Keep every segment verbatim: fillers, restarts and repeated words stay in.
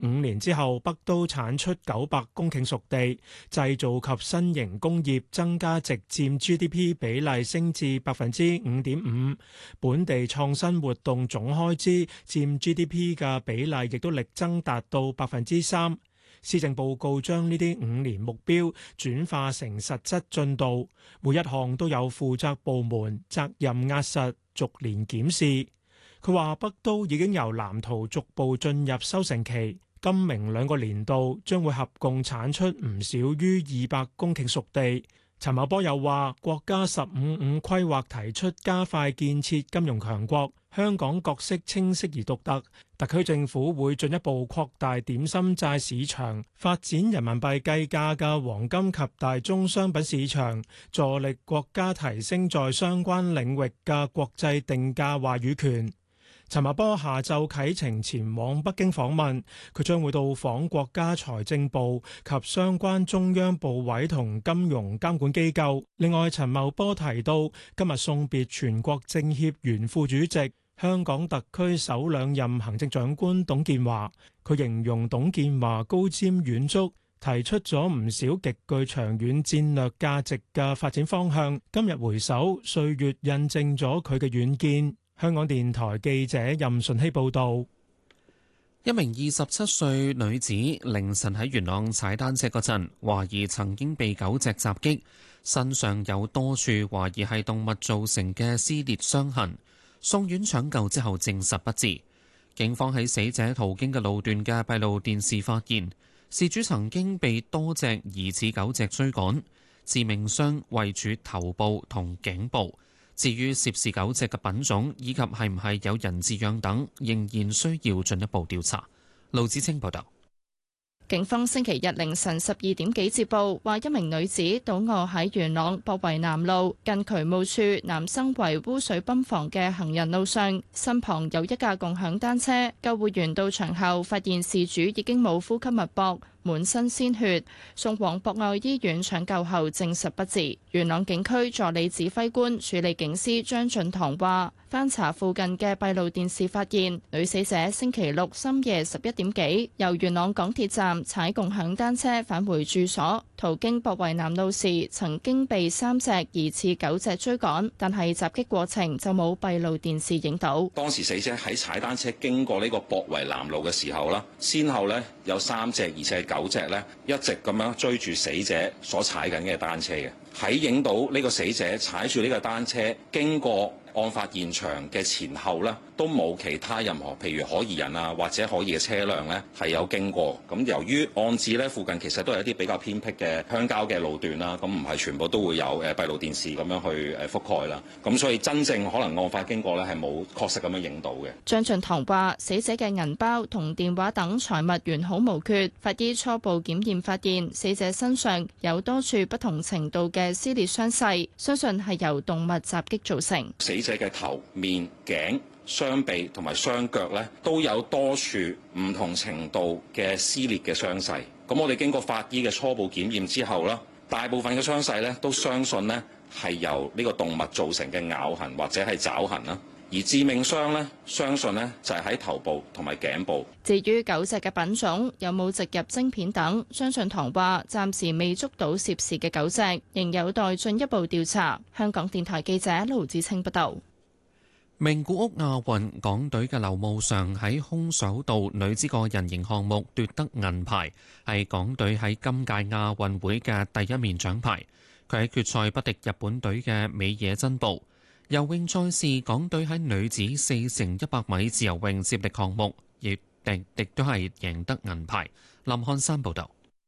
五年之後，北都產出九百公頃熟地，製造及新型工業增加值佔 G D P 比例升至百分之五點五，本地創新活動總開支佔 G D P 嘅比例亦都力爭達到百分之三。施政報告將呢啲五年目標轉化成實質進度，每一項都有負責部門責任壓實，逐年檢視。佢話北都已經由藍圖逐步進入收成期。今明兩個年度將會合共產出唔少於二百公頃熟地。陳茂波又話，國家十五五規劃提出加快建設金融強國，香港角色清晰而獨特。特區政府會進一步擴大點心債市場，發展人民幣計價嘅黃金及大宗商品市場，助力國家提升在相關領域嘅國際定價話語權。陳茂波下晝啟程前往北京訪問，佢將會到訪國家財政部及相關中央部委同金融監管機構。另外，陳茂波提到，今日送別全國政協原副主席、香港特區首兩任行政長官董建華。佢形容董建華高瞻遠矚，提出咗唔少極具長遠戰略價值嘅發展方向。今日回首，歲月印證咗佢嘅遠見。香港電台記者任順希報導。 一名二十七歲女子凌晨喺元朗踩單車嗰陣，懷疑曾經被狗隻襲擊，身上有多處懷疑係動物造成嘅撕裂傷痕，送院搶救之後證實不治。警方喺死者途經嘅路段嘅閉路電視發現，事主曾經被多隻疑似狗隻追趕，致命傷位處頭部同頸部。至於涉事狗隻嘅品種以及係唔係有人飼養等，仍然需要進一步調查。盧子清報道。 警方星期日凌晨十二點幾接報，話一名女子倒卧喺元朗博圍南路近渠務處南生圍污水泵房嘅行人路上，身旁有一架共享單車。救護員到場後發現事主已經冇呼吸脈搏，滿身鮮血，送往博愛醫院搶救後證實不治。元朗警區助理指揮官處理警司張俊堂話，翻查附近嘅閉路電視發現，女死者星期六深夜十一點幾由元朗港鐵站踩共享單車返回住所，途經博圍南路時曾經被三隻疑似狗隻追趕，但係襲擊過程就冇閉路電視影到。 當時死者喺踩單車經過呢個博圍南路嘅時候啦，先後咧有三隻而且係狗隻咧一直咁樣追住死者所踩緊嘅單車嘅，喺影到呢個死者踩住呢個單車經過案發現場嘅前後呢，都冇其他任何譬如可疑人啊或者可疑嘅車輛呢係有經過。咁由於案址呢附近其實都係一啲比較偏僻嘅鄉郊嘅路段啦，咁唔係全部都會有誒閉路電視咁樣去誒覆蓋啦。咁所以真正可能案發經過呢係冇確實咁樣影到嘅。 張俊堂話：死者嘅銀包同電話等財物完好無缺。法醫初步檢驗發現，死者身上有多處不同程度嘅撕裂傷勢，相信係由動物襲擊造成。 死者嘅頭、面、頸、雙臂同埋雙腳咧，都有多處唔同程度嘅撕裂嘅傷勢。咁我哋經過法醫嘅初步檢驗之後啦，大部分嘅傷勢咧都相信呢係由呢個動物造成嘅咬痕或者係爪痕啦。而致命傷呢，相信呢就係喺頭部同埋頸部。 至於狗隻嘅品種有冇植入晶片等，張俊堂話暫時未捉到涉事嘅狗隻，仍有待進一步調查。香港電台記者盧子清報道。 名古屋亞運港隊嘅劉慕裳喺空手道女子個人型項目奪得銀牌，係港隊喺今屆亞運會嘅第一面獎牌。佢喺決賽不敵日本隊嘅美野真步。游泳賽事，港隊喺女子四乘一百米自由泳接力項目亦亦亦都係贏得銀牌。林漢山報道。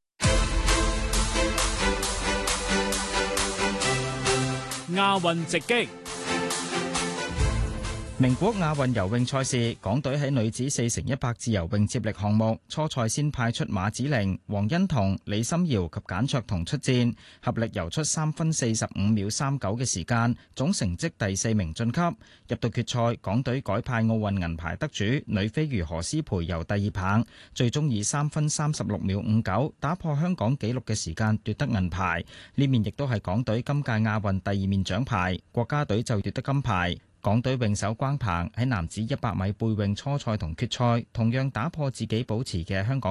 亞運直擊。名古屋亞運游泳賽事，港隊喺女子四乘一百自由泳接力項目初賽先派出馬子玲、黃欣彤、李心瑤及簡卓彤出戰，合力游出三分四十五秒三九嘅時間，總成績第四名晉級。入到決賽，港隊改派奧運銀牌得主女飛魚何詩蓓游第二棒，最終以三分三十六秒五九打破香港紀錄嘅時間奪得銀牌。呢面亦都係港隊今屆亞運第二面獎牌，國家隊就奪得金牌。 港隊泳手關鵬喺男子一百米背泳初賽同決賽，同樣打破自己保持嘅香港